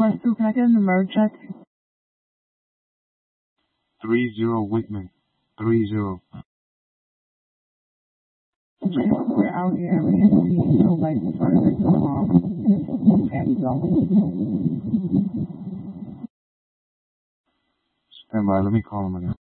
Plus 2, can I get an emerge check? 30 Whitman. 30. Okay, we're out here. We need to go like further to the there we go. Stand by. Let me call him again.